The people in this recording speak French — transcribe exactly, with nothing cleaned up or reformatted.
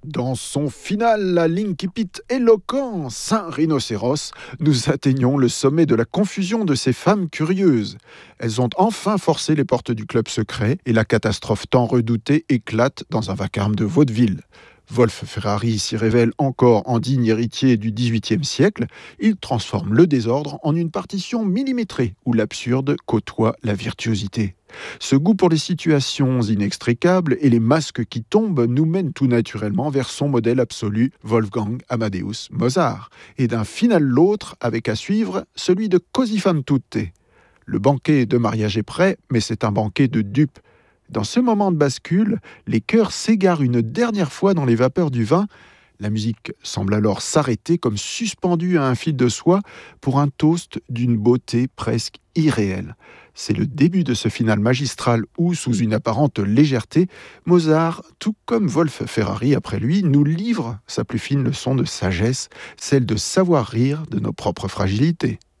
Dans son final, la l'incipit éloquent Saint Rhinocéros, nous atteignons le sommet de la confusion de ces femmes curieuses. Elles ont enfin forcé les portes du club secret et la catastrophe tant redoutée éclate dans un vacarme de vaudeville. Wolf Ferrari s'y révèle encore en digne héritier du dix-huitième siècle. Il transforme le désordre en une partition millimétrée où l'absurde côtoie la virtuosité. Ce goût pour les situations inextricables et les masques qui tombent nous mène tout naturellement vers son modèle absolu, Wolfgang Amadeus Mozart, et d'un final l'autre avec à suivre celui de Così fan tutte. Le banquet de mariage est prêt, mais c'est un banquet de dupes. Dans ce moment de bascule, les cœurs s'égarent une dernière fois dans les vapeurs du vin. La musique semble alors s'arrêter comme suspendue à un fil de soie pour un toast d'une beauté presque irréelle. C'est le début de ce final magistral où, sous une apparente légèreté, Mozart, tout comme Wolf Ferrari après lui, nous livre sa plus fine leçon de sagesse, celle de savoir rire de nos propres fragilités.